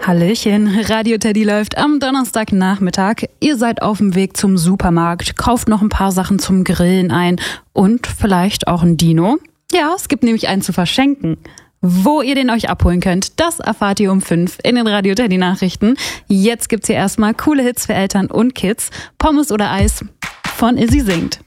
Hallöchen, Radio Teddy läuft am Donnerstagnachmittag. Ihr seid auf dem Weg zum Supermarkt, kauft noch ein paar Sachen zum Grillen ein und vielleicht auch ein Dino. Ja, es gibt nämlich einen zu verschenken. Wo ihr den euch abholen könnt, das erfahrt ihr um 5 in den Radio Teddy Nachrichten. Jetzt gibt's hier erstmal coole Hits für Eltern und Kids. Pommes oder Eis von Izzy singt.